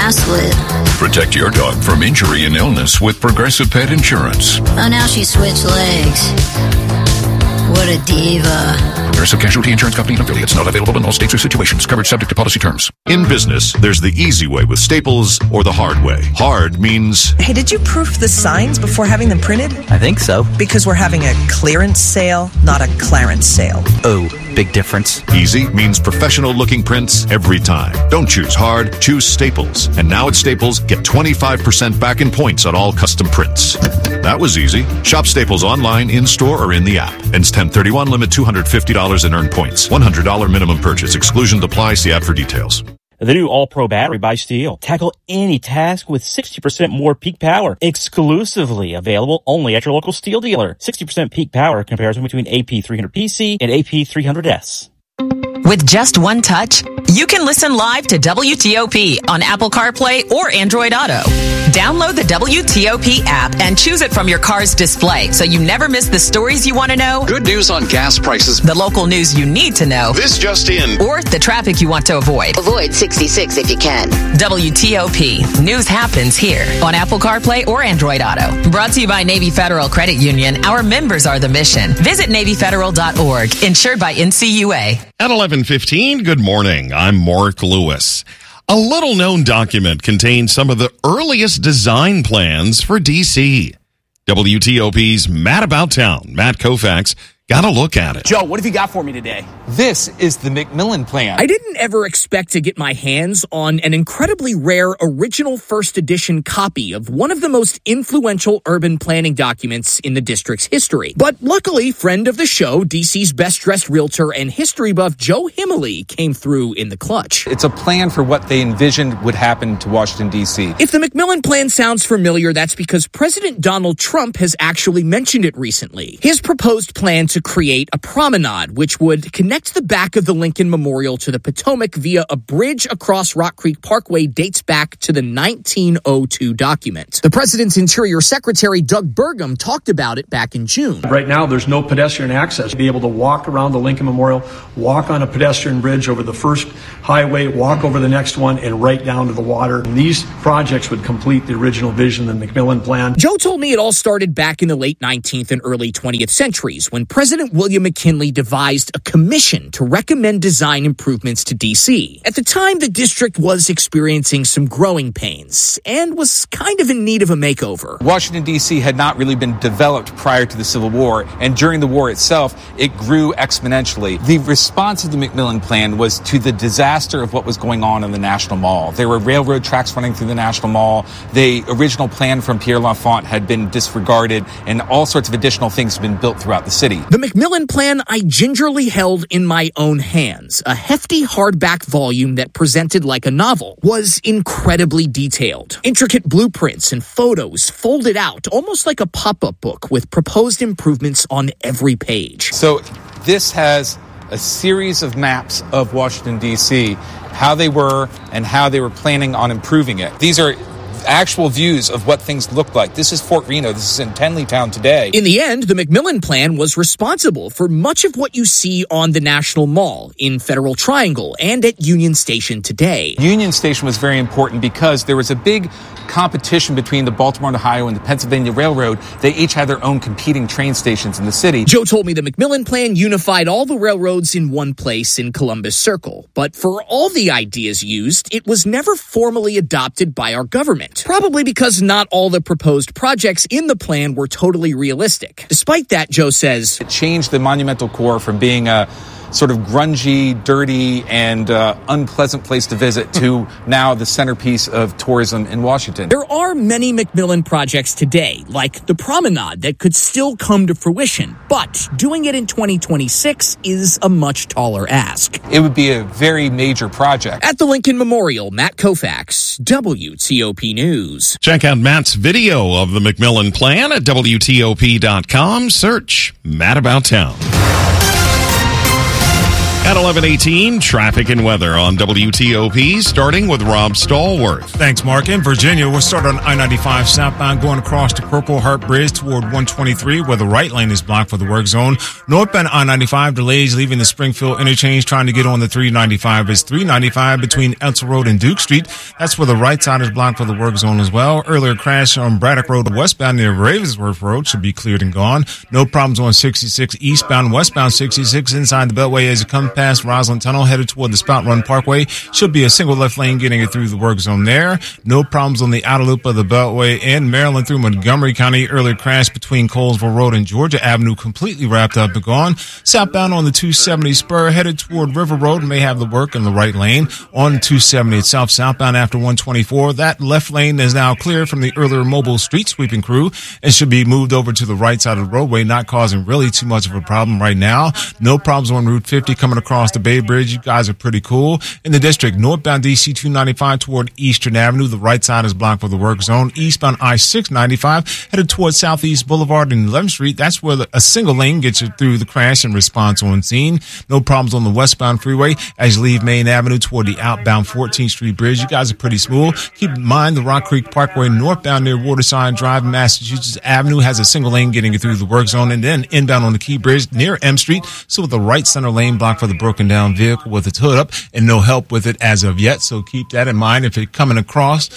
ass lit. Protect your dog from injury and illness with Progressive Pet Insurance. Oh, now she switched legs. What a diva. Progressive Casualty Insurance Company and affiliates. Not available in all states or situations. Coverage subject to policy terms. In business, there's the easy way with Staples or the hard way. Hard means... Hey, did you proof the signs before having them printed? I think so. Because we're having a clearance sale, not a Clarence sale. Oh, big difference. Easy means professional-looking prints every time. Don't choose hard, choose Staples. And now at Staples, get 25% back in points on all custom prints. That was easy. Shop Staples online, in-store, or in the app. Ends 10/31, limit $250 and earn points. $100 minimum purchase. Exclusions apply. See ad for details. The new All-Pro battery by Steel. Tackle any task with 60% more peak power. Exclusively available only at your local Steel dealer. 60% peak power comparison between AP300PC and AP300S. With just one touch, you can listen live to WTOP on Apple CarPlay or Android Auto. Download the WTOP app and choose it from your car's display so you never miss the stories you want to know. Good news on gas prices. The local news you need to know. This just in. Or the traffic you want to avoid. Avoid 66 if you can. WTOP. News happens here on Apple CarPlay or Android Auto. Brought to you by Navy Federal Credit Union. Our members are the mission. Visit NavyFederal.org. Insured by NCUA. At 11:15, good morning. I'm Mark Lewis. A little-known document contains some of the earliest design plans for D.C. WTOP's Matt About Town, Matt Koufax, got a look at it. Joe, what have you got for me today? This is the McMillan Plan. I didn't ever expect to get my hands on an incredibly rare original first edition copy of one of the most influential urban planning documents in the district's history. But luckily, friend of the show, DC's best-dressed realtor and history buff Joe Himmeley came through in the clutch. It's a plan for what they envisioned would happen to Washington, D.C. If the McMillan Plan sounds familiar, that's because President Donald Trump has actually mentioned it recently. His proposed plan to create a promenade, which would connect the back of the Lincoln Memorial to the Potomac via a bridge across Rock Creek Parkway, dates back to the 1902 document. The president's Interior Secretary, Doug Burgum, talked about it back in June. Right now, there's no pedestrian access. Be able to walk around the Lincoln Memorial, walk on a pedestrian bridge over the first highway, walk over the next one, and right down to the water. And these projects would complete the original vision of the McMillan Plan. Joe told me it all started back in the late 19th and early 20th centuries when President William McKinley devised a commission to recommend design improvements to D.C. At the time, the district was experiencing some growing pains and was kind of in need of a makeover. Washington, D.C. had not really been developed prior to the Civil War, and during the war itself, it grew exponentially. The response of the McMillan Plan was to the disaster of what was going on in the National Mall. There were railroad tracks running through the National Mall. The original plan from Pierre L'Enfant had been disregarded, and all sorts of additional things had been built throughout the city. The McMillan Plan I gingerly held in my own hands. A hefty hardback volume that presented like a novel was incredibly detailed. Intricate blueprints and photos folded out, almost like a pop-up book with proposed improvements on every page. So this has a series of maps of Washington, D.C., how they were and how they were planning on improving it. These are actual views of what things look like. This is Fort Reno. This is in Tenleytown today. In the end, the McMillan Plan was responsible for much of what you see on the National Mall, in Federal Triangle, and at Union Station today. Union Station was very important because there was a big competition between the Baltimore and Ohio and the Pennsylvania Railroad. They each had their own competing train stations in the city. Joe told me the McMillan Plan unified all the railroads in one place in Columbus Circle. But for all the ideas used, it was never formally adopted by our government. Probably because not all the proposed projects in the plan were totally realistic. Despite that, Joe says, it changed the monumental core from being a sort of grungy, dirty, and unpleasant place to visit to now the centerpiece of tourism in Washington. There are many McMillan projects today, like the promenade, that could still come to fruition, but doing it in 2026 is a much taller ask. It would be a very major project. At the Lincoln Memorial, Matt Koufax, WTOP News. Check out Matt's video of the McMillan Plan at WTOP.com. Search Matt About Town. At 11:18, traffic and weather on WTOP, starting with Rob Stallworth. Thanks, Mark. In Virginia, we'll start on I-95 southbound going across the Purple Heart Bridge toward 123, where the right lane is blocked for the work zone. Northbound I-95 delays leaving the Springfield interchange trying to get on the 395. It's 395 between Edsel Road and Duke Street. That's where the right side is blocked for the work zone as well. Earlier crash on Braddock Road westbound near Ravensworth Road should be cleared and gone. No problems on 66 eastbound, westbound 66 inside the Beltway as it comes past Roslyn Tunnel headed toward the Spout Run Parkway. Should be a single left lane getting it through the work zone there. No problems on the outer loop of the Beltway in Maryland through Montgomery County. Earlier crash between Colesville Road and Georgia Avenue completely wrapped up and gone. Southbound on the 270 spur headed toward River Road may have the work in the right lane. On 270 itself, southbound after 124, that left lane is now cleared from the earlier mobile street sweeping crew and should be moved over to the right side of the roadway, not causing really too much of a problem right now. No problems on Route 50 coming across the Bay Bridge. You guys are pretty cool. In the district, northbound DC 295 toward Eastern Avenue, the right side is blocked for the work zone. Eastbound I-695 headed toward Southeast Boulevard and 11th Street. That's where a single lane gets you through the crash and response on scene. No problems on the westbound freeway as you leave Main Avenue toward the outbound 14th Street Bridge. You guys are pretty smooth. Keep in mind the Rock Creek Parkway northbound near Waterside Drive, Massachusetts Avenue has a single lane getting you through the work zone, and then inbound on the Key Bridge near M Street. So with the right center lane blocked for the broken down vehicle with its hood up and no help with it as of yet. So keep that in mind if you're coming across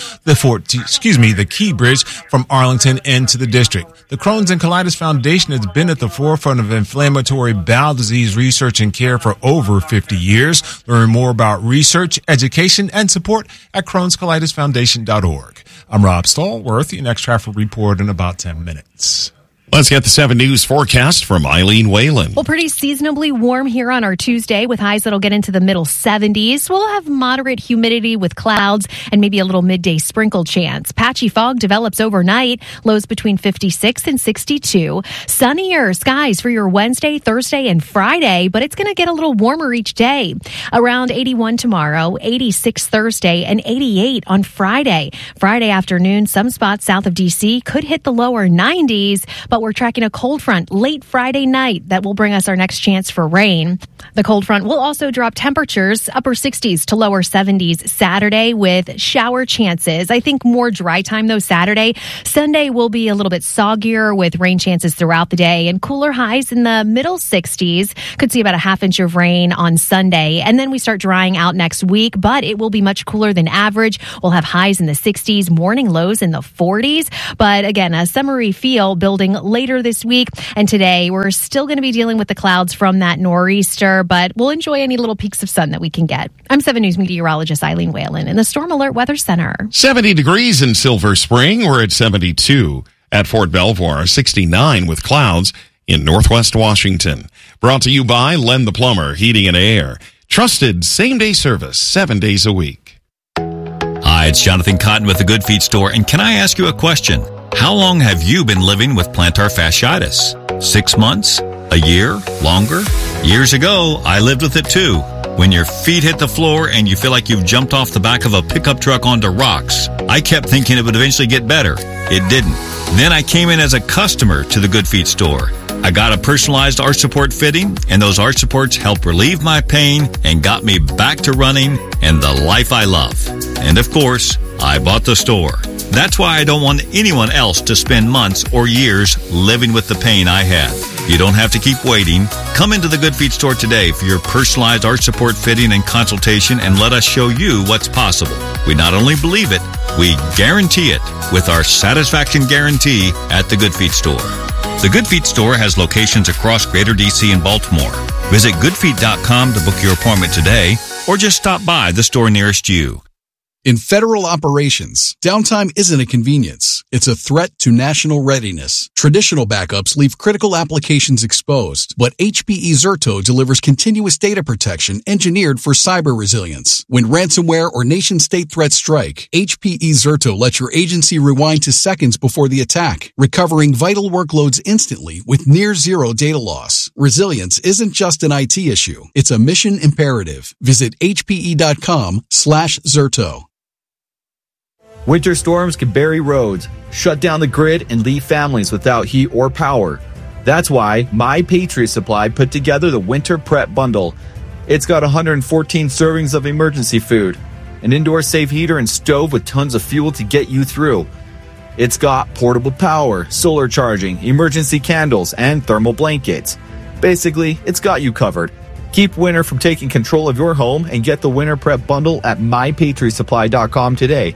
the Key Bridge from Arlington into the district. The Crohn's and Colitis Foundation has been at the forefront of inflammatory bowel disease research and care for over 50 years. Learn more about research, education, and support at Crohn'sColitisFoundation.org. I'm Rob Stallworth. Your next traffic report in about 10 minutes. Let's get the 7 News forecast from Eileen Whalen. Well, pretty seasonably warm here on our Tuesday with highs that'll get into the middle 70s. We'll have moderate humidity with clouds and maybe a little midday sprinkle chance. Patchy fog develops overnight, lows between 56 and 62. Sunnier skies for your Wednesday, Thursday, and Friday, but it's going to get a little warmer each day. Around 81 tomorrow, 86 Thursday, and 88 on Friday. Friday afternoon, some spots south of D.C. could hit the lower 90s, but we're tracking a cold front late Friday night that will bring us our next chance for rain. The cold front will also drop temperatures upper 60s to lower 70s Saturday with shower chances. I think more dry time though Saturday. Sunday will be a little bit soggier with rain chances throughout the day and cooler highs in the middle 60s. Could see about a half inch of rain on Sunday. And then we start drying out next week, but it will be much cooler than average. We'll have highs in the 60s, morning lows in the 40s. But again, a summery feel building later this week. And today, we're still going to be dealing with the clouds from that nor'easter, but we'll enjoy any little peaks of sun that we can get. I'm 7 News meteorologist Eileen Whalen in the Storm Alert Weather Center. 70 degrees in Silver Spring. We're at 72 at Fort Belvoir, 69 with clouds in Northwest Washington. Brought to you by Len the Plumber, Heating and Air. Trusted same-day service 7 days a week. Hi, it's Jonathan Cotton with the Good Feet Store, and can I ask you a question? How long have you been living with plantar fasciitis? 6 months? A year? Longer? Years ago, I lived with it too. When your feet hit the floor and you feel like you've jumped off the back of a pickup truck onto rocks, I kept thinking it would eventually get better. It didn't. Then I came in as a customer to the Good Feet Store. I got a personalized arch support fitting, and those arch supports helped relieve my pain and got me back to running and the life I love. And of course, I bought the store. That's why I don't want anyone else to spend months or years living with the pain I had. You don't have to keep waiting. Come into the Good Feet Store today for your personalized arch support fitting and consultation and let us show you what's possible. We not only believe it, we guarantee it with our satisfaction guarantee at the Good Feet Store. The Good Feet Store has locations across Greater D.C. and Baltimore. Visit goodfeet.com to book your appointment today or just stop by the store nearest you. In federal operations, downtime isn't a convenience. It's a threat to national readiness. Traditional backups leave critical applications exposed, but HPE Zerto delivers continuous data protection engineered for cyber resilience. When ransomware or nation-state threats strike, HPE Zerto lets your agency rewind to seconds before the attack, recovering vital workloads instantly with near-zero data loss. Resilience isn't just an IT issue. It's a mission imperative. Visit hpe.com/Zerto. Winter storms can bury roads, shut down the grid, and leave families without heat or power. That's why My Patriot Supply put together the Winter Prep Bundle. It's got 114 servings of emergency food, an indoor safe heater and stove with tons of fuel to get you through. It's got portable power, solar charging, emergency candles, and thermal blankets. Basically, it's got you covered. Keep winter from taking control of your home and get the Winter Prep Bundle at mypatriotsupply.com today.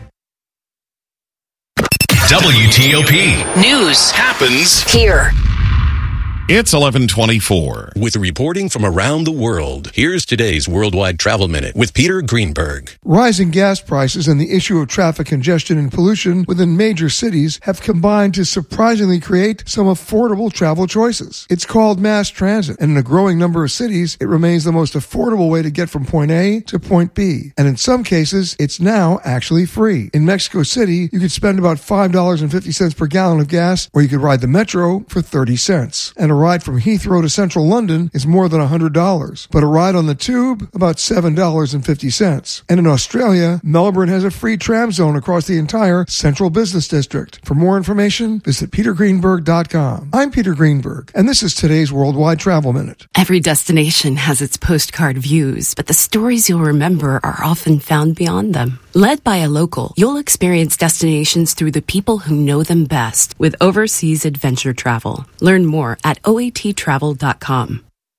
WTOP. News happens here. It's 11:24. With reporting from around the world, here's today's Worldwide Travel Minute with Peter Greenberg. Rising gas prices and the issue of traffic congestion and pollution within major cities have combined to surprisingly create some affordable travel choices. It's called mass transit, and in a growing number of cities, it remains the most affordable way to get from point A to point B. And in some cases, it's now actually free. In Mexico City, you could spend about $5.50 per gallon of gas, or you could ride the metro for 30 cents. And a ride from Heathrow to central London is more than $100, but a ride on the tube, about $7.50. And in Australia, Melbourne has a free tram zone across the entire central business district. For more information, visit petergreenberg.com. I'm Peter Greenberg, and this is today's Worldwide Travel Minute. Every destination has its postcard views, but the stories you'll remember are often found beyond them. Led by a local, you'll experience destinations through the people who know them best with Overseas Adventure Travel. Learn more at oattravel.com.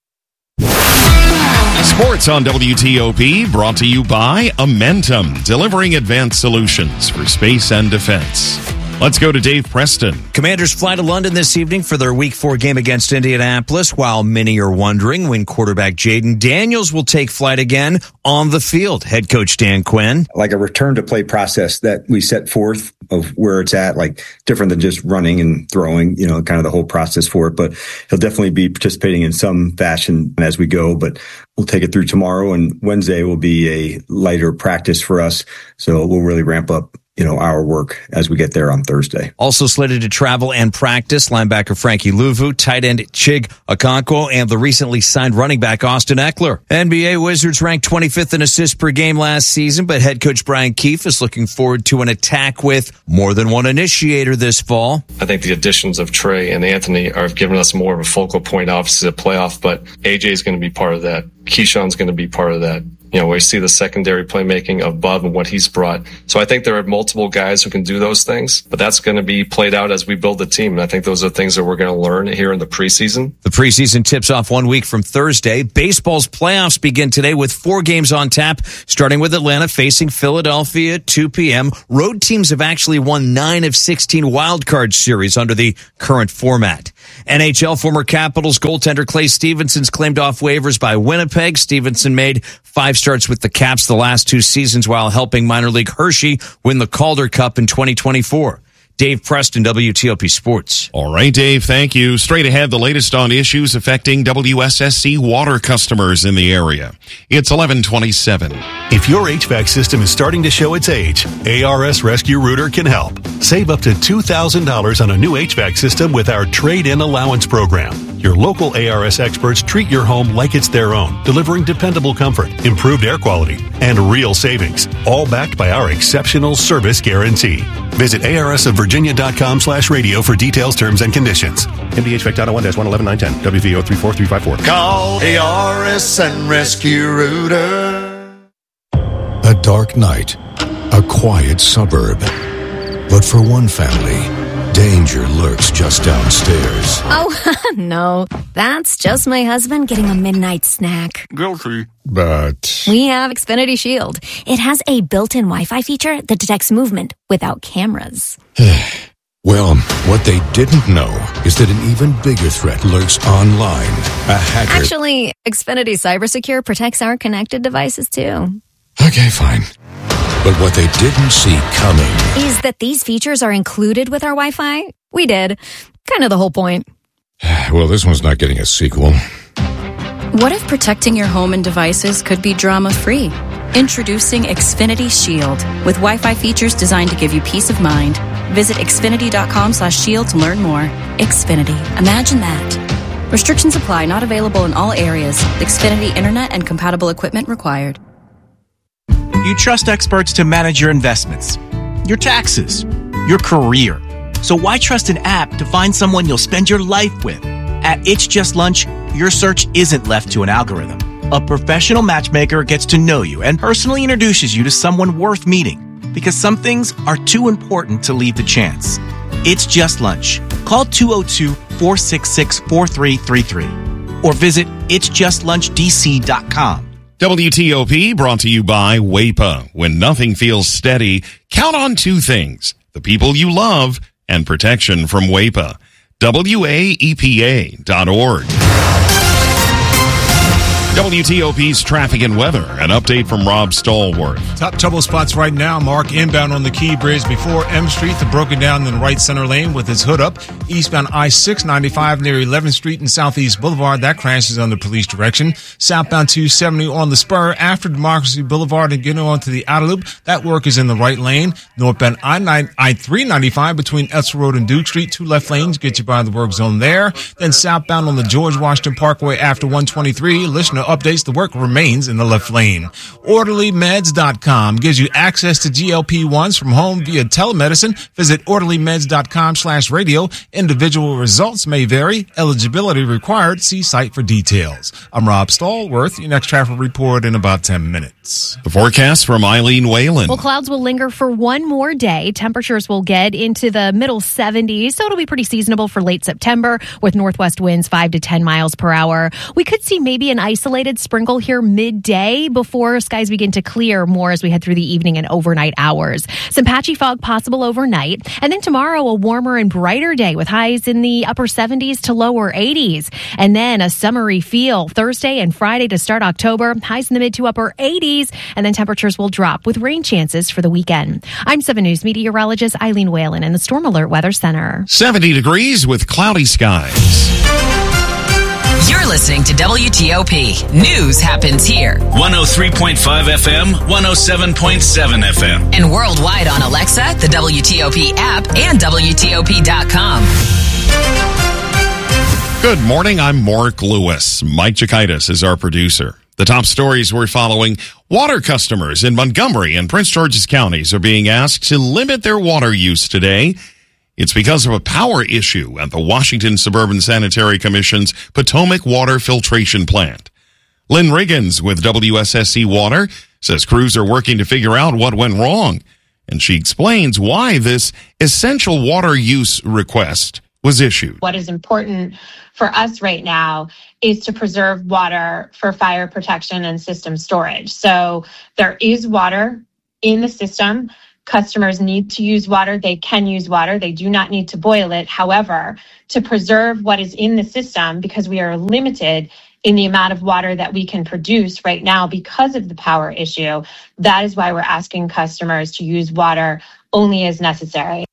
Sports on WTOP, brought to you by Amentum, delivering advanced solutions for space and defense. Let's go to Dave Preston. Commanders fly to London this evening for their Week 4 game against Indianapolis, while many are wondering when quarterback Jaden Daniels will take flight again on the field. Head coach Dan Quinn. Like a return to play process that we set forth of where it's at, like different than just running and throwing, kind of the whole process for it. But he'll definitely be participating in some fashion as we go, but we'll take it through tomorrow, and Wednesday will be a lighter practice for us. So we'll really ramp up our work as we get there on Thursday. Also slated to travel and practice, linebacker Frankie Luvu, tight end Chig Okonkwo, and the recently signed running back Austin Eckler. NBA Wizards ranked 25th in assists per game last season, but head coach Brian Keefe is looking forward to an attack with more than one initiator this fall. I think the additions of Trey and Anthony have given us more of a focal point, obviously, a playoff, but AJ is going to be part of that. Keyshawn's going to be part of that. We see the secondary playmaking of Bub and what he's brought. So I think there are multiple guys who can do those things, but that's going to be played out as we build the team. And I think those are things that we're going to learn here in the preseason. The preseason tips off 1 week from Thursday. Baseball's playoffs begin today with 4 games on tap, starting with Atlanta facing Philadelphia at 2 p.m. Road teams have actually won 9 of 16 wildcard series under the current format. NHL former Capitals goaltender Clay Stevenson's claimed off waivers by Winnipeg. Stevenson made 5 starts with the Caps the last 2 seasons while helping minor league Hershey win the Calder Cup in 2024. Dave Preston, WTOP Sports. All right, Dave, thank you. Straight ahead, the latest on issues affecting WSSC water customers in the area. It's 11:27. If your HVAC system is starting to show its age, ARS Rescue Rooter can help. Save up to $2,000 on a new HVAC system with our Trade-In Allowance Program. Your local ARS experts treat your home like it's their own, delivering dependable comfort, improved air quality, and real savings, all backed by our exceptional service guarantee. Visit arsofvirginia.com/radio for details, terms, and conditions. MDHVAC.01-119110, WVO 34354. Call ARS and Rescue Rooter. A dark night, a quiet suburb. But for one family, danger lurks just downstairs. Oh, no. That's just my husband getting a midnight snack. Guilty. But we have Xfinity Shield. It has a built-in Wi-Fi feature that detects movement without cameras. Well, what they didn't know is that an even bigger threat lurks online. A hacker. Actually, Xfinity CyberSecure protects our connected devices, too. Okay, fine. But what they didn't see coming is that these features are included with our Wi-Fi. We did. Kind of the whole point. Well, this one's not getting a sequel. What if protecting your home and devices could be drama-free? Introducing Xfinity Shield with Wi-Fi features designed to give you peace of mind. Visit Xfinity.com/shield to learn more. Xfinity. Imagine that. Restrictions apply. Not available in all areas. Xfinity Internet and compatible equipment required. You trust experts to manage your investments, your taxes, your career. So why trust an app to find someone you'll spend your life with? At It's Just Lunch, your search isn't left to an algorithm. A professional matchmaker gets to know you and personally introduces you to someone worth meeting, because some things are too important to leave to chance. It's Just Lunch. Call 202-466-4333 or visit itsjustlunchdc.com. WTOP brought to you by WAEPA. When nothing feels steady, count on two things: the people you love and protection from WAEPA. WAEPA.org. WTOP's traffic and weather. An update from Rob Stallworth. Top trouble spots right now. Mark inbound on the Key Bridge before M Street. The broken down in the right center lane with its hood up. Eastbound I-695 near 11th Street and Southeast Boulevard. That crashes under police direction. Southbound 270 on the spur after Democracy Boulevard and getting onto the outer loop. That work is in the right lane. Northbound I-395 between Etzel Road and Duke Street. Two left lanes get you by the work zone there. Then southbound on the George Washington Parkway after 123. Listener updates, the work remains in the left lane. OrderlyMeds.com gives you access to GLP-1s from home via telemedicine. Visit OrderlyMeds.com/radio. Individual results may vary. Eligibility required. See site for details. I'm Rob Stallworth. Your next traffic report in about 10 minutes. The forecast from Eileen Whalen. Well, clouds will linger for one more day. Temperatures will get into the middle 70s, so it'll be pretty seasonable for late September with northwest winds 5 to 10 miles per hour. We could see maybe an isolated sprinkle here midday before skies begin to clear more as we head through the evening and overnight hours. Some patchy fog possible overnight. And then tomorrow, a warmer and brighter day with highs in the upper 70s to lower 80s. And then a summery feel Thursday and Friday to start October. Highs in the mid to upper 80s. And then temperatures will drop with rain chances for the weekend. I'm 7 News meteorologist Eileen Whalen in the Storm Alert Weather Center. 70 degrees with cloudy skies. You're listening to WTOP. News happens here. 103.5 FM, 107.7 FM. And worldwide on Alexa, the WTOP app, and WTOP.com. Good morning. I'm Mark Lewis. Mike Chikaitis is our producer. The top stories we're following: water customers in Montgomery and Prince George's counties are being asked to limit their water use today. It's because of a power issue at the Washington Suburban Sanitary Commission's Potomac Water Filtration Plant. Lynn Riggins with WSSC Water says crews are working to figure out what went wrong, and she explains why this essential water use request was issued. What is important for us right now is to preserve water for fire protection and system storage. So there is water in the system. Customers need to use water. They can use water. They do not need to boil it. However, to preserve what is in the system, because we are limited in the amount of water that we can produce right now because of the power issue, that is why we're asking customers to use water only as necessary.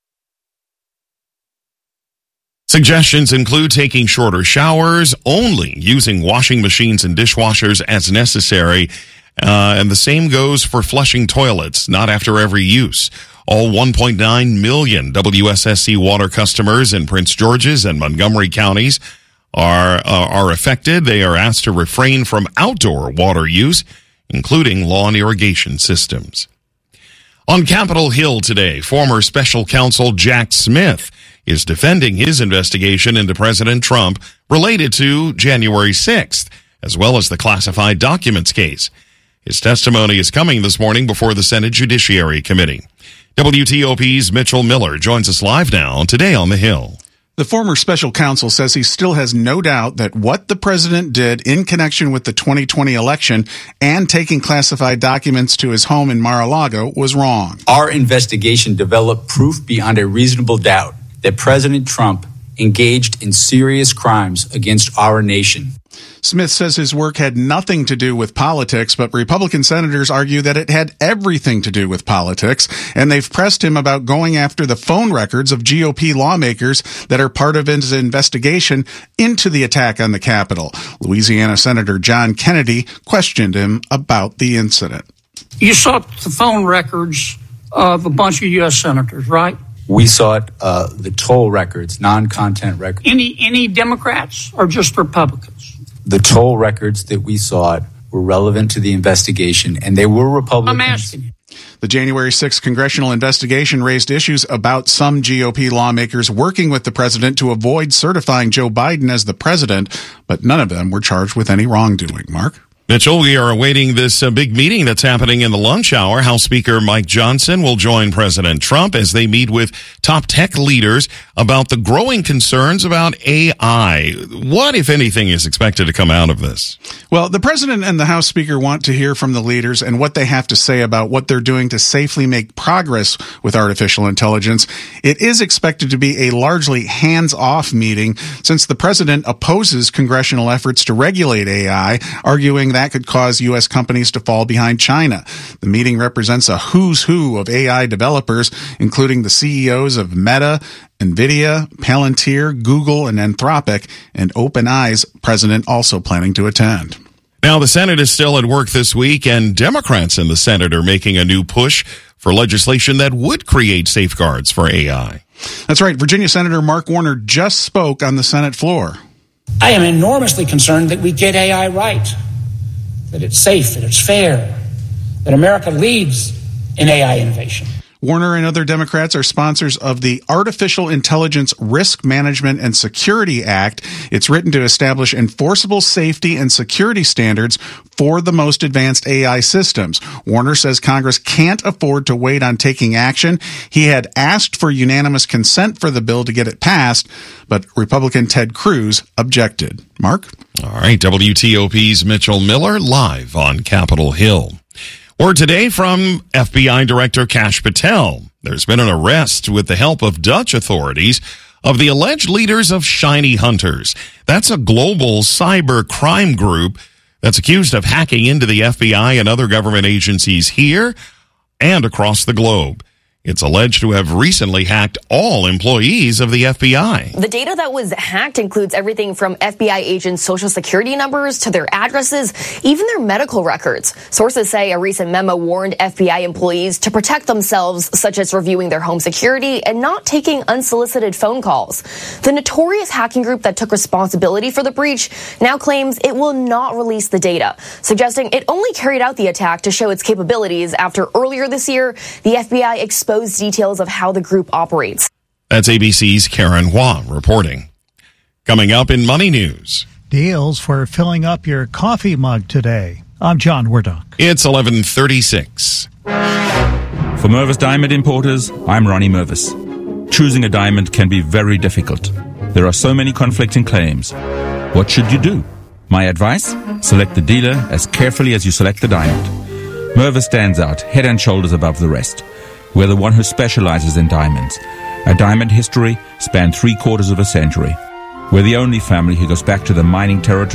Suggestions include taking shorter showers, only using washing machines and dishwashers as necessary, and the same goes for flushing toilets, not after every use. All 1.9 million WSSC water customers in Prince George's and Montgomery counties are affected. They are asked to refrain from outdoor water use, including lawn irrigation systems. On Capitol Hill today, former special counsel Jack Smith is defending his investigation into President Trump related to January 6th, as well as the classified documents case. His testimony is coming this morning before the Senate Judiciary Committee. WTOP's Mitchell Miller joins us live now today on the Hill. The former special counsel says he still has no doubt that what the president did in connection with the 2020 election and taking classified documents to his home in Mar-a-Lago was wrong. Our investigation developed proof beyond a reasonable doubt that President Trump engaged in serious crimes against our nation. Smith says his work had nothing to do with politics, but Republican senators argue that it had everything to do with politics, and they've pressed him about going after the phone records of GOP lawmakers that are part of his investigation into the attack on the Capitol. Louisiana Senator John Kennedy questioned him about the incident. You sought the phone records of a bunch of U.S. senators, right? We sought the toll records, non-content records. Any Democrats or just Republicans? The toll records that we sought were relevant to the investigation, and they were Republicans. I'm asking you. The January 6th congressional investigation raised issues about some GOP lawmakers working with the president to avoid certifying Joe Biden as the president, but none of them were charged with any wrongdoing. Mark? Mitchell, we are awaiting this big meeting that's happening in the lunch hour. House Speaker Mike Johnson will join President Trump as they meet with top tech leaders about the growing concerns about AI. What, if anything, is expected to come out of this? Well, the president and the House Speaker want to hear from the leaders and what they have to say about what they're doing to safely make progress with artificial intelligence. It is expected to be a largely hands-off meeting since the president opposes congressional efforts to regulate AI, arguing that could cause U.S. companies to fall behind China. The meeting represents a who's who of AI developers, including the CEOs of Meta, NVIDIA, Palantir, Google, and Anthropic, and OpenAI's president also planning to attend. Now, the Senate is still at work this week, and Democrats in the Senate are making a new push for legislation that would create safeguards for AI. That's right. Virginia Senator Mark Warner just spoke on the Senate floor. I am enormously concerned that we get AI right, that it's safe, that it's fair, that America leads in AI innovation. Warner and other Democrats are sponsors of the Artificial Intelligence Risk Management and Security Act. It's written to establish enforceable safety and security standards for the most advanced AI systems. Warner says Congress can't afford to wait on taking action. He had asked for unanimous consent for the bill to get it passed, but Republican Ted Cruz objected. Mark? All right, WTOP's Mitchell Miller live on Capitol Hill. Or today from FBI Director Kash Patel. There's been an arrest with the help of Dutch authorities of the alleged leaders of Shiny Hunters. That's a global cyber crime group that's accused of hacking into the FBI and other government agencies here and across the globe. It's alleged to have recently hacked all employees of the FBI. The data that was hacked includes everything from FBI agents' social security numbers to their addresses, even their medical records. Sources say a recent memo warned FBI employees to protect themselves, such as reviewing their home security and not taking unsolicited phone calls. The notorious hacking group that took responsibility for the breach now claims it will not release the data, suggesting it only carried out the attack to show its capabilities after earlier this year, the FBI exposed details of how the group operates. That's ABC's Karen Hua reporting. Coming up in Money News. Deals for filling up your coffee mug today. I'm John Wardock. It's 11:36. For Mervis Diamond Importers, I'm Ronnie Mervis. Choosing a diamond can be very difficult. There are so many conflicting claims. What should you do? My advice? Select the dealer as carefully as you select the diamond. Mervis stands out head and shoulders above the rest. We're the one who specializes in diamonds. Our diamond history spanned 3/4 of a century. We're the only family who goes back to the mining territory